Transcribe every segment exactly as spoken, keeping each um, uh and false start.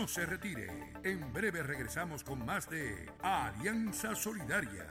No se retire. En breve regresamos con más de Alianza Solidaria.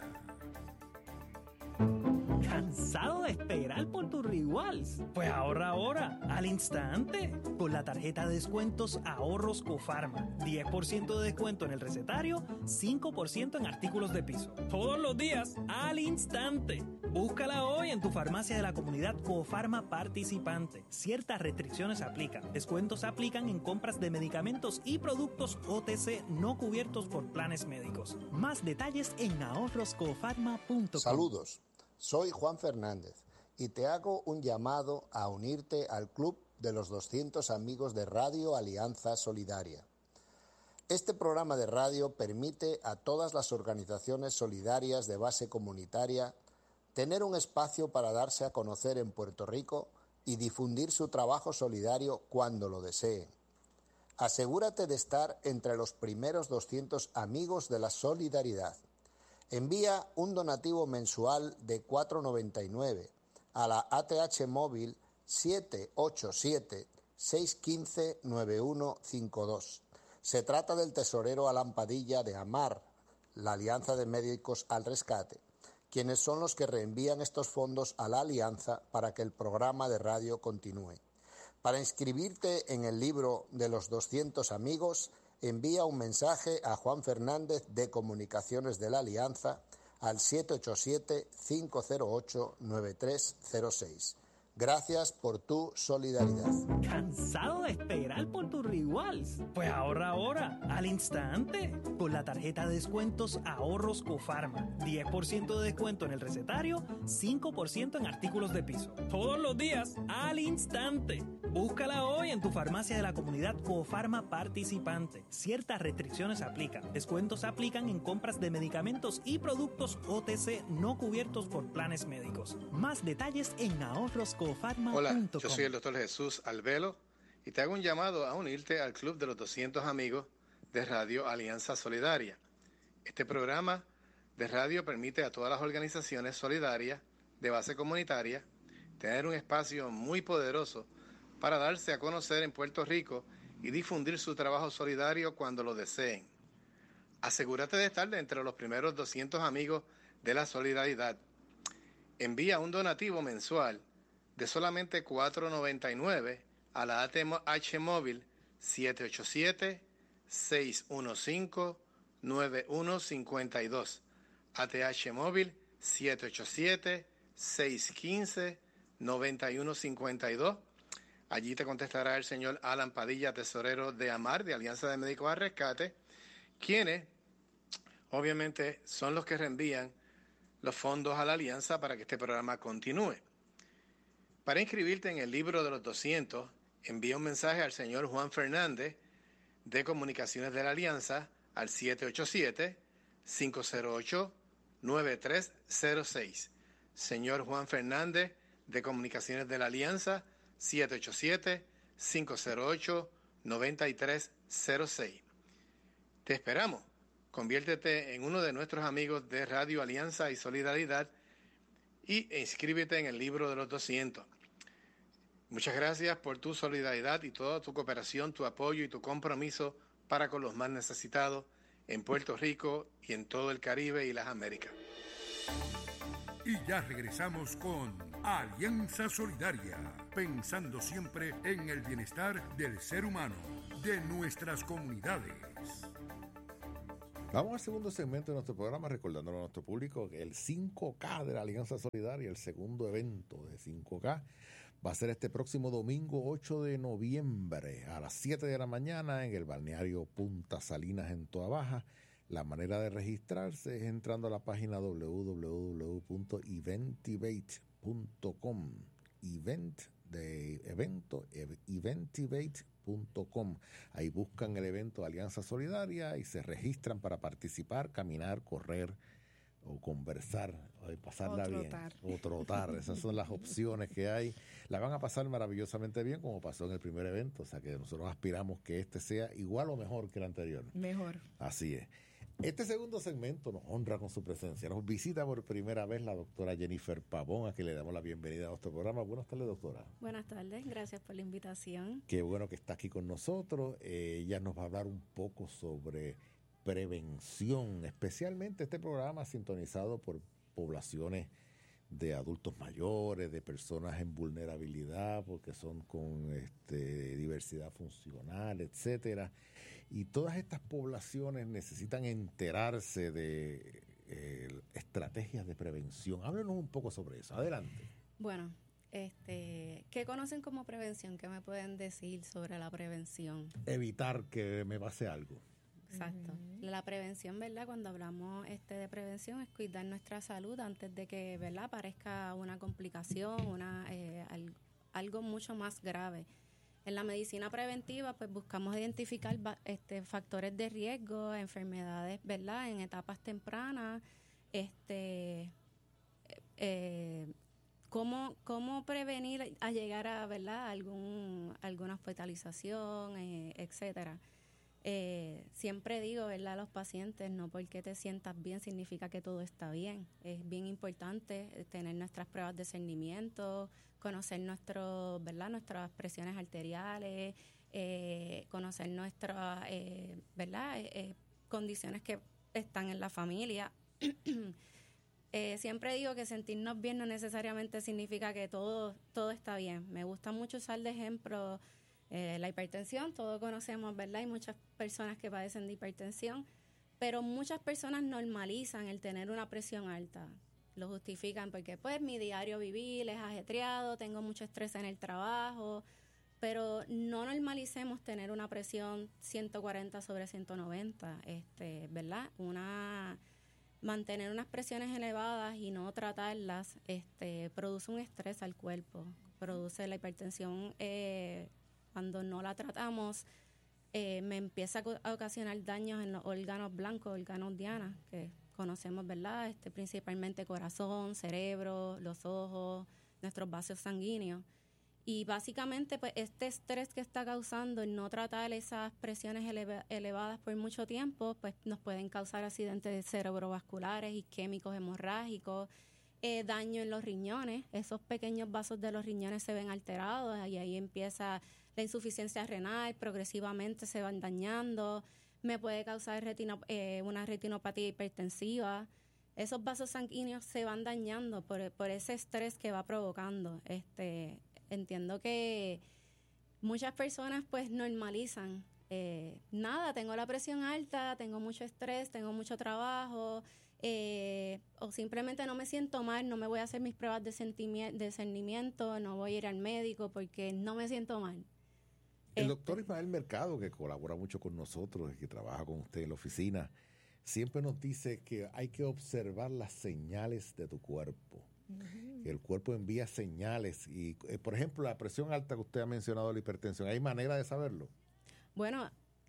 ¿Cansado de esperar por tus rewards? Pues ahorra ahora, al instante, con la tarjeta de descuentos Ahorros Cofarma. diez por ciento de descuento en el recetario, cinco por ciento en artículos de piso. Todos los días, al instante. Búscala hoy en tu farmacia de la comunidad Cofarma participante. Ciertas restricciones aplican. Descuentos aplican en compras de medicamentos y productos O T C no cubiertos por planes médicos. Más detalles en ahorros cofarma punto com. Saludos. Soy Juan Fernández y te hago un llamado a unirte al Club de los doscientos Amigos de Radio Alianza Solidaria. Este programa de radio permite a todas las organizaciones solidarias de base comunitaria tener un espacio para darse a conocer en Puerto Rico y difundir su trabajo solidario cuando lo deseen. Asegúrate de estar entre los primeros doscientos amigos de la solidaridad. Envía un donativo mensual de cuatro noventa y nueve a la A T H móvil siete ocho siete, seis uno cinco, nueve uno cinco dos. Se trata del tesorero Alan Padilla de AMAR, la Alianza de Médicos al Rescate, quienes son los que reenvían estos fondos a la Alianza para que el programa de radio continúe. Para inscribirte en el libro de los doscientos amigos, envía un mensaje a Juan Fernández de Comunicaciones de la Alianza al siete ocho siete, cinco cero ocho, nueve tres cero seis. Gracias por tu solidaridad. ¿Cansado de esperar por tus rewards? Pues ahorra ahora, al instante, con la tarjeta de descuentos Ahorros Cofarma. diez por ciento de descuento en el recetario, cinco por ciento en artículos de piso. Todos los días, al instante. Búscala hoy en tu farmacia de la comunidad Cofarma participante. Ciertas restricciones aplican. Descuentos aplican en compras de medicamentos y productos O T C no cubiertos por planes médicos. Más detalles en ahorros cofarma punto com. Hola, yo soy el doctor Jesús Albelo y te hago un llamado a unirte al Club de los doscientos Amigos de Radio Alianza Solidaria. Este programa de radio permite a todas las organizaciones solidarias de base comunitaria tener un espacio muy poderoso para darse a conocer en Puerto Rico y difundir su trabajo solidario cuando lo deseen. Asegúrate de estar entre los primeros doscientos amigos de la solidaridad. Envía un donativo mensual de solamente cuatro noventa y nueve a la A T H móvil siete ocho siete, seis uno cinco, nueve uno cinco dos. A T H móvil siete ocho siete, seis uno cinco, nueve uno cinco dos. Allí te contestará el señor Alan Padilla, tesorero de AMAR, de Alianza de Médicos al Rescate, quienes obviamente son los que reenvían los fondos a la Alianza para que este programa continúe. Para inscribirte en el libro de los doscientos, envía un mensaje al señor Juan Fernández de Comunicaciones de la Alianza al siete ocho siete, cinco cero ocho, nueve tres cero seis. Señor Juan Fernández de Comunicaciones de la Alianza, siete ocho siete, cinco cero ocho, nueve tres cero seis. Te esperamos. Conviértete en uno de nuestros amigos de Radio Alianza y Solidaridad y inscríbete en el libro de los doscientos. Muchas gracias por tu solidaridad y toda tu cooperación, tu apoyo y tu compromiso para con los más necesitados en Puerto Rico y en todo el Caribe y las Américas. Y ya regresamos con Alianza Solidaria, pensando siempre en el bienestar del ser humano, de nuestras comunidades. Vamos al segundo segmento de nuestro programa, recordándole a nuestro público que el cinco K de la Alianza Solidaria, el segundo evento de cinco K, va a ser este próximo domingo ocho de noviembre a las siete de la mañana en el balneario Punta Salinas en Toa Baja. La manera de registrarse es entrando a la página doble u doble u doble u punto eventivate punto com. Event de evento, eventivate punto com. Ahí buscan el evento Alianza Solidaria y se registran para participar, caminar, correr o conversar, o pasarla bien, o trotar. Esas son las opciones que hay. La van a pasar maravillosamente bien como pasó en el primer evento, o sea que nosotros aspiramos que este sea igual o mejor que el anterior. Mejor. Así es. Este segundo segmento nos honra con su presencia. Nos visita por primera vez la doctora Jennifer Pavón, a quien le damos la bienvenida a nuestro programa. Buenas tardes, doctora. Buenas tardes, gracias por la invitación. Qué bueno que está aquí con nosotros. Eh, ella nos va a hablar un poco sobre prevención, especialmente este programa sintonizado por poblaciones de adultos mayores, de personas en vulnerabilidad, porque son con este, diversidad funcional, etcétera. Y todas estas poblaciones necesitan enterarse de eh, estrategias de prevención. Háblenos un poco sobre eso. Adelante. Bueno, este, ¿qué conocen como prevención? ¿Qué me pueden decir sobre la prevención? Evitar que me pase algo. Exacto. Uh-huh. La prevención, ¿verdad? Cuando hablamos este de prevención es cuidar nuestra salud antes de que, ¿verdad?, aparezca una complicación, una eh, al, algo mucho más grave. En la medicina preventiva, pues buscamos identificar este, factores de riesgo, enfermedades, ¿verdad?, en etapas tempranas, este, eh, cómo, cómo prevenir a llegar a, ¿verdad?, algún, alguna hospitalización, eh, etcétera. Eh, siempre digo, ¿verdad?, a los pacientes, no porque te sientas bien significa que todo está bien. Es bien importante tener nuestras pruebas de discernimiento, conocer nuestro, ¿verdad?, nuestras presiones arteriales, eh, conocer nuestras, eh, ¿verdad?, eh, eh, condiciones que están en la familia. eh, siempre digo que sentirnos bien no necesariamente significa que todo, todo está bien. Me gusta mucho usar de ejemplo Eh, la hipertensión, todos conocemos, ¿verdad? Hay muchas personas que padecen de hipertensión, pero muchas personas normalizan el tener una presión alta. Lo justifican porque, pues, mi diario vivir es ajetreado, tengo mucho estrés en el trabajo, pero no normalicemos tener una presión ciento cuarenta sobre ciento noventa, este, ¿verdad? Una, mantener unas presiones elevadas y no tratarlas, este, produce un estrés al cuerpo, produce la hipertensión. Eh, Cuando no la tratamos, eh, me empieza a ocasionar daños en los órganos blancos, órganos diana, que conocemos, ¿verdad? Este, principalmente corazón, cerebro, los ojos, nuestros vasos sanguíneos. Y básicamente, pues, este estrés que está causando el no tratar esas presiones eleva- elevadas por mucho tiempo, pues, nos pueden causar accidentes cerebrovasculares, isquémicos, hemorrágicos, eh, daño en los riñones. Esos pequeños vasos de los riñones se ven alterados y ahí empieza la insuficiencia renal, progresivamente se van dañando, me puede causar retino, eh, una retinopatía hipertensiva. Esos vasos sanguíneos se van dañando por, por ese estrés que va provocando. Este, entiendo que muchas personas pues normalizan, eh, nada, tengo la presión alta, tengo mucho estrés, tengo mucho trabajo, eh, o simplemente no me siento mal, no me voy a hacer mis pruebas de, sentimi- de discernimiento, no voy a ir al médico porque no me siento mal. El doctor Ismael Mercado, que colabora mucho con nosotros y que trabaja con usted en la oficina, siempre nos dice que hay que observar las señales de tu cuerpo. Uh-huh. Que el cuerpo envía señales. Y, eh, por ejemplo, la presión alta que usted ha mencionado, la hipertensión, ¿hay manera de saberlo? Bueno,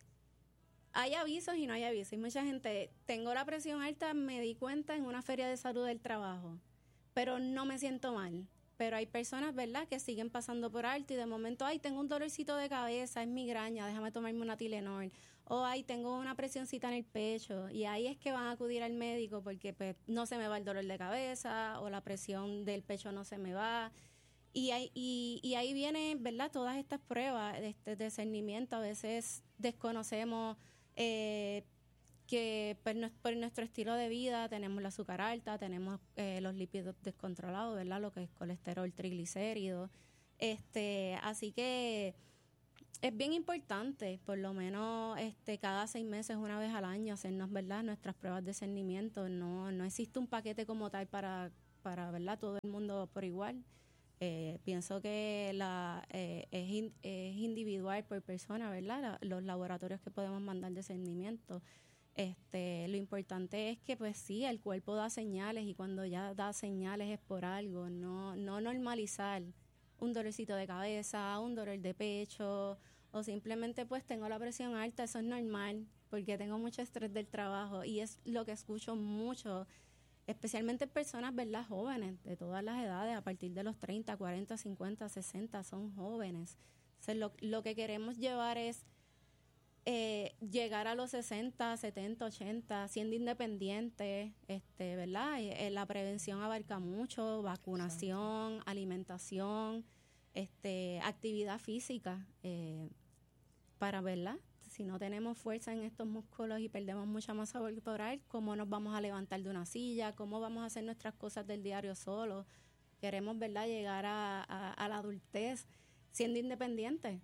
hay avisos y no hay avisos. Hay mucha gente, tengo la presión alta, me di cuenta en una feria de salud del trabajo, pero no me siento mal. Pero hay personas, ¿verdad?, que siguen pasando por alto y de momento, ay, tengo un dolorcito de cabeza, es migraña, déjame tomarme una Tylenol. O, ay, tengo una presioncita en el pecho. Y ahí es que van a acudir al médico porque pues, no se me va el dolor de cabeza o la presión del pecho no se me va. Y ahí, y, y ahí vienen, ¿verdad?, todas estas pruebas de este discernimiento. A veces desconocemos eh, que por, por nuestro estilo de vida tenemos el azúcar alta, tenemos eh, los lípidos descontrolados, ¿verdad?, lo que es colesterol, triglicéridos. Este, así que es bien importante, por lo menos este, cada seis meses, una vez al año, hacernos, ¿verdad?, nuestras pruebas de discernimiento. No, no existe un paquete como tal para, para ¿verdad?, todo el mundo por igual. Eh, pienso que la eh, es, in, es individual por persona, ¿verdad?, la, los laboratorios que podemos mandar de discernimiento. Este, lo importante es que pues sí, el cuerpo da señales y cuando ya da señales es por algo, no, no normalizar un dolorcito de cabeza, un dolor de pecho o simplemente pues tengo la presión alta, eso es normal porque tengo mucho estrés del trabajo y es lo que escucho mucho, especialmente personas, ¿verdad?, jóvenes de todas las edades, a partir de los treinta, cuarenta, cincuenta, sesenta, son jóvenes. O sea, lo, lo que queremos llevar es eh, llegar a los sesenta, setenta, ochenta, siendo independiente, este, ¿verdad? Eh, la prevención abarca mucho, vacunación, exacto, alimentación, este, actividad física, eh, para, ¿verdad? Si no tenemos fuerza en estos músculos y perdemos mucha masa corporal, ¿cómo nos vamos a levantar de una silla? ¿Cómo vamos a hacer nuestras cosas del diario solos? Queremos, ¿verdad?, llegar a, a, a la adultez siendo independientes.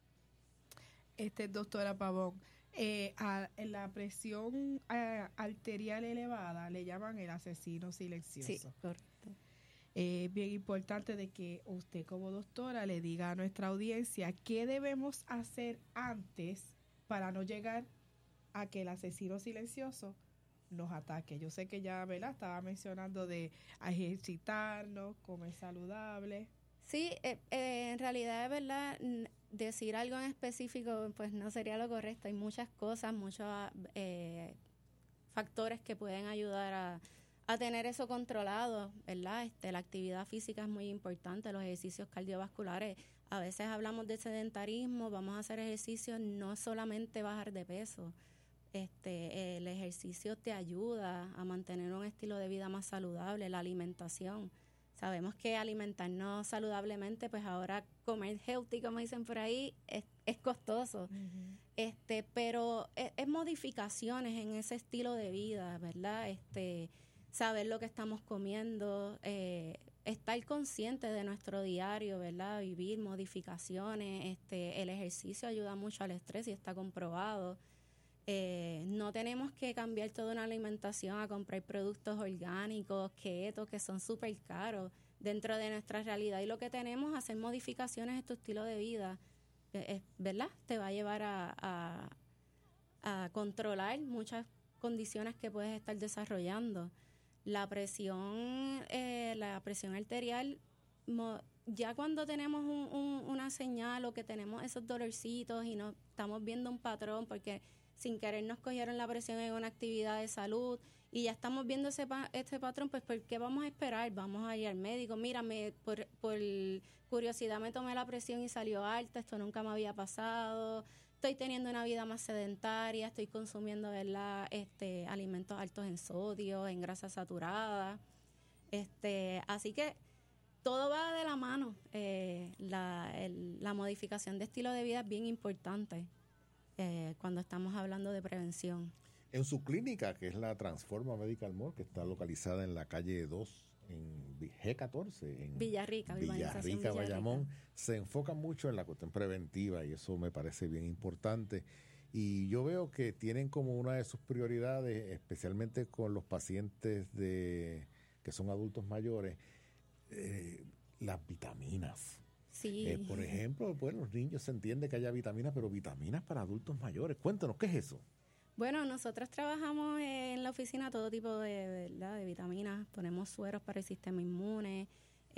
Este, doctora Pavón, eh, a, la presión a, arterial elevada le llaman el asesino silencioso. Sí, correcto. Es eh, bien importante de que usted como doctora le diga a nuestra audiencia qué debemos hacer antes para no llegar a que el asesino silencioso nos ataque. Yo sé que ya, ¿verdad?, estaba mencionando de ejercitarnos, comer saludable. Sí, eh, eh, en realidad es verdad, decir algo en específico pues no sería lo correcto. Hay muchas cosas, muchos eh, factores que pueden ayudar a, a tener eso controlado, ¿verdad? Este, la actividad física es muy importante, los ejercicios cardiovasculares. A veces hablamos de sedentarismo, vamos a hacer ejercicios, no solamente bajar de peso. Este, el ejercicio te ayuda a mantener un estilo de vida más saludable, la alimentación. Sabemos que alimentarnos saludablemente, pues ahora comer healthy, como dicen por ahí, es, es costoso. Uh-huh. Este, pero es, es modificaciones en ese estilo de vida, ¿verdad? Este, saber lo que estamos comiendo, eh, estar consciente de nuestro diario, ¿verdad? Vivir modificaciones, este, el ejercicio ayuda mucho al estrés y está comprobado. Eh, no tenemos que cambiar toda una alimentación a comprar productos orgánicos, keto, que son súper caros dentro de nuestra realidad. Y lo que tenemos es hacer modificaciones en tu estilo de vida, eh, ¿verdad? Te va a llevar a, a, a controlar muchas condiciones que puedes estar desarrollando. La presión, eh, la presión arterial, mo, ya cuando tenemos un, un, una señal o que tenemos esos dolorcitos y no estamos viendo un patrón porque sin querer nos cogieron la presión en una actividad de salud y ya estamos viendo ese pa- este patrón, pues ¿por qué vamos a esperar? Vamos a ir al médico. Mira, me, por, por curiosidad me tomé la presión y salió alta, esto nunca me había pasado, estoy teniendo una vida más sedentaria, estoy consumiendo, ¿verdad?, este, alimentos altos en sodio, en grasa saturada. Este, así que todo va de la mano. Eh, la, el, la modificación de estilo de vida es bien importante. Eh, cuando estamos hablando de prevención. En su clínica, que es la Transforma Medical Mall, que está localizada en la calle dos, en G catorce, en Villarrica, Villarrica, Bayamón, se enfoca mucho en la cuestión preventiva y eso me parece bien importante. Y yo veo que tienen como una de sus prioridades, especialmente con los pacientes de que son adultos mayores, eh, las vitaminas. Sí. Eh, por ejemplo, pues los niños se entiende que haya vitaminas, pero vitaminas para adultos mayores. Cuéntanos, ¿qué es eso? Bueno, nosotros trabajamos en la oficina todo tipo de, ¿verdad?, de vitaminas. Ponemos sueros para el sistema inmune.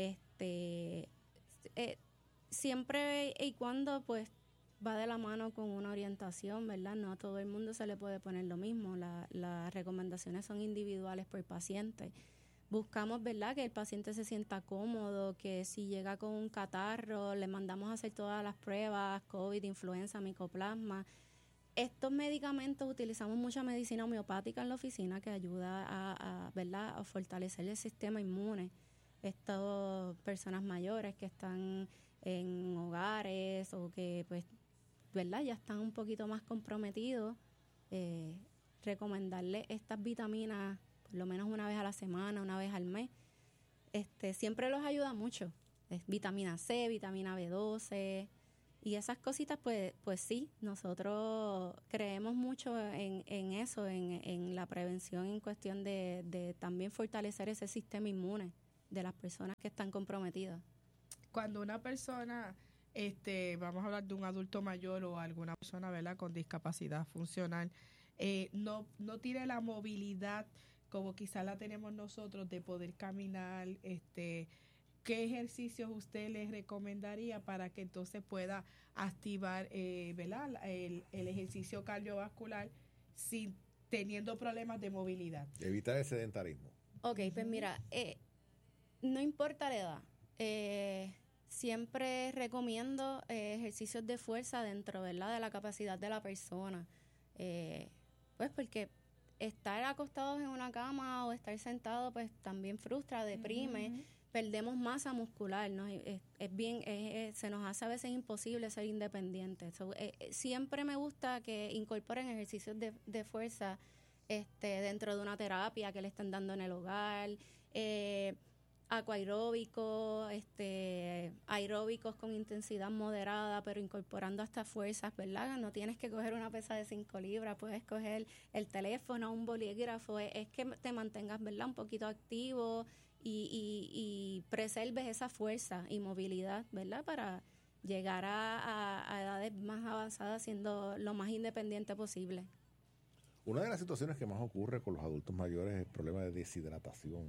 Este, eh, siempre y cuando pues va de la mano con una orientación, ¿verdad? No a todo el mundo se le puede poner lo mismo. La, las recomendaciones son individuales por paciente. Buscamos, ¿verdad?, que el paciente se sienta cómodo, que si llega con un catarro, le mandamos a hacer todas las pruebas, COVID, influenza, micoplasma. Estos medicamentos, utilizamos mucha medicina homeopática en la oficina que ayuda a, a, ¿verdad?, a fortalecer el sistema inmune. Estas personas mayores que están en hogares o que, pues, ¿verdad?, ya están un poquito más comprometidos, eh, recomendarles estas vitaminas por lo menos una vez a la semana, una vez al mes, este, siempre los ayuda mucho. Es vitamina C, vitamina B doce y esas cositas, pues, pues sí, nosotros creemos mucho en, en eso, en, en la prevención en cuestión de, de también fortalecer ese sistema inmune de las personas que están comprometidas. Cuando una persona, este, vamos a hablar de un adulto mayor o alguna persona, ¿verdad?, con discapacidad funcional, eh, no, no tiene la movilidad como quizá la tenemos nosotros de poder caminar, este, ¿qué ejercicios usted les recomendaría para que entonces pueda activar, eh, ¿verdad?, el, el ejercicio cardiovascular sin teniendo problemas de movilidad? Evitar el sedentarismo. Ok, pues mira, eh, no importa la edad. Eh, siempre recomiendo eh, ejercicios de fuerza dentro, ¿verdad?, de la capacidad de la persona. Eh, pues porque estar acostados en una cama o estar sentado pues también frustra, deprime, uh-huh. Perdemos masa muscular, ¿no? Es, es bien, es, es, se nos hace a veces imposible ser independientes. So, eh, siempre me gusta que incorporen ejercicios de, de fuerza este, dentro de una terapia que le están dando en el hogar, eh, acuaeróbicos, este, aeróbicos con intensidad moderada, pero incorporando hasta fuerzas, ¿verdad? No tienes que coger una pesa de cinco libras, puedes coger el teléfono, un bolígrafo, es, es que te mantengas, ¿verdad?, un poquito activo y, y, y preserves esa fuerza y movilidad, ¿verdad?, para llegar a, a, a edades más avanzadas siendo lo más independiente posible. Una de las situaciones que más ocurre con los adultos mayores es el problema de deshidratación.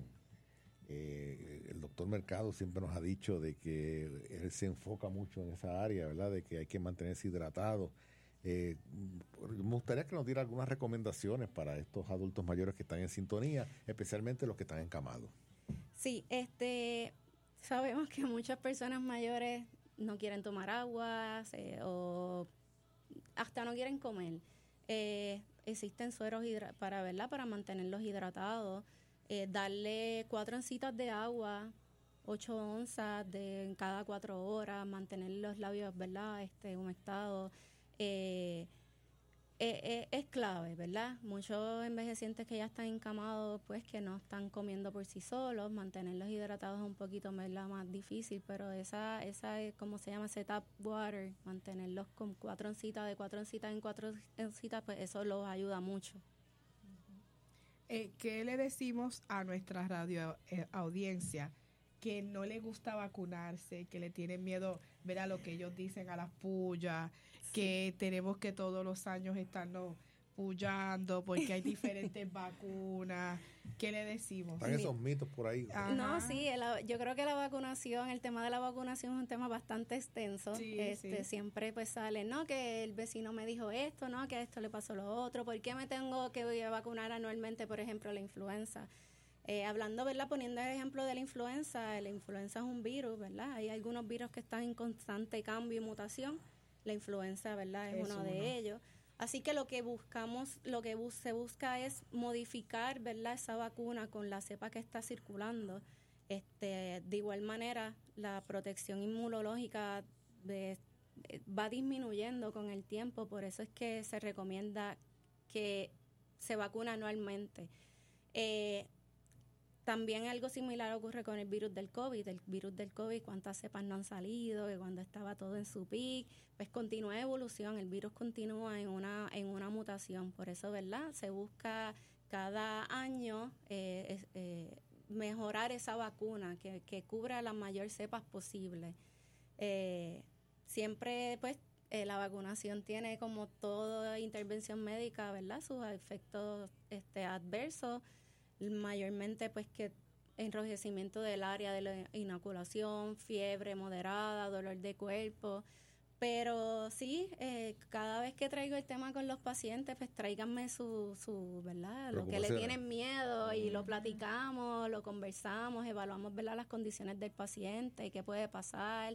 Eh, el doctor Mercado siempre nos ha dicho de que él se enfoca mucho en esa área, ¿verdad?, de que hay que mantenerse hidratado. Eh, me gustaría que nos diera algunas recomendaciones para estos adultos mayores que están en sintonía, especialmente los que están encamados. Sí, este, sabemos que muchas personas mayores no quieren tomar agua eh, o hasta no quieren comer. Eh, existen sueros hidra- para, ¿verdad?, para mantenerlos hidratados. Eh, darle cuatro oncitas de agua, ocho onzas de en cada cuatro horas, mantener los labios, ¿verdad?, este, humectados. Eh, eh, eh, es clave, ¿verdad? Muchos envejecientes que ya están encamados, pues que no están comiendo por sí solos, mantenerlos hidratados es un poquito, ¿verdad?, más difícil, pero esa, esa ¿cómo se llama? Ese tap water, mantenerlos con cuatro oncitas, de cuatro oncitas en cuatro oncitas, pues eso los ayuda mucho. Eh, ¿Qué le decimos a nuestra radio eh, audiencia que no le gusta vacunarse, que le tienen miedo, ver a lo que ellos dicen a las pullas, sí, que tenemos que todos los años estarnos pullando porque hay diferentes vacunas? ¿Qué le decimos? Están esos mitos por ahí. Ajá. No, sí, el, yo creo que la vacunación, el tema de la vacunación es un tema bastante extenso. Sí, este sí. Siempre pues sale, no, que el vecino me dijo esto, no, que a esto le pasó lo otro, ¿por qué me tengo que vacunar anualmente, por ejemplo, la influenza? Eh, hablando, ¿verdad?, poniendo el ejemplo de la influenza, la influenza es un virus, ¿verdad? Hay algunos virus que están en constante cambio y mutación. La influenza, ¿verdad?, es, es uno, uno de ellos. Así que lo que buscamos, lo que bus- se busca es modificar, ¿verdad?, esa vacuna con la cepa que está circulando. Este, de igual manera, la protección inmunológica de, eh, va disminuyendo con el tiempo, por eso es que se recomienda que se vacune anualmente. Eh, También algo similar ocurre con el virus del COVID. El virus del COVID, cuántas cepas no han salido, que cuando estaba todo en su pic, pues continúa evolución, el virus continúa en una en una mutación. Por eso, ¿verdad?, se busca cada año eh, eh, mejorar esa vacuna que, que cubra las mayores cepas posibles. Eh, siempre, pues, eh, la vacunación tiene, como toda intervención médica, ¿verdad?, sus efectos este, adversos. Mayormente pues que enrojecimiento del área de la inoculación, fiebre moderada, dolor de cuerpo, pero sí, eh, cada vez que traigo el tema con los pacientes, pues tráiganme su, su ¿verdad?, lo que le tienen miedo y lo platicamos, lo conversamos, evaluamos, ¿verdad?, las condiciones del paciente y qué puede pasar.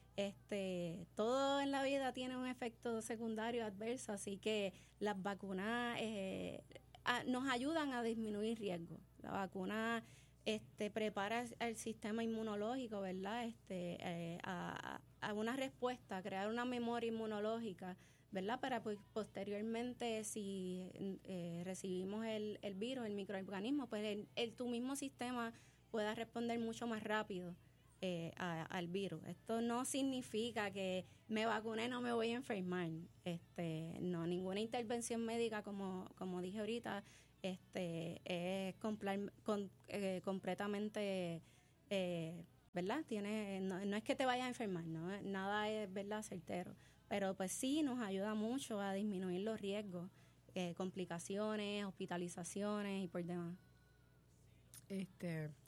Este, todo en la vida tiene un efecto secundario adverso, así que las vacunas eh, a, nos ayudan a disminuir riesgos. La vacuna este, prepara el, el sistema inmunológico, ¿verdad?, este, eh, a, a una respuesta, a crear una memoria inmunológica, ¿verdad?, para pues, posteriormente, si eh, recibimos el, el virus, el microorganismo, pues el, el, tu mismo sistema pueda responder mucho más rápido eh, a, al virus. Esto no significa que me vacuné, no me voy a enfermar. Este, no, ninguna intervención médica, como, como dije ahorita, este, es compla- con, eh, completamente, eh, ¿verdad? Tiene, no, no es que te vayas a enfermar, no, nada es, ¿verdad?, certero. Pero pues sí nos ayuda mucho a disminuir los riesgos, eh, complicaciones, hospitalizaciones y por demás. Este